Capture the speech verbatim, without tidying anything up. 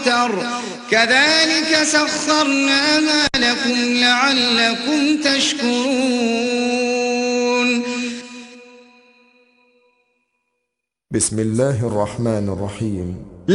وأبتر كذلك سخرناها لكم لعلكم تشكرون. بسم الله الرحمن الرحيم.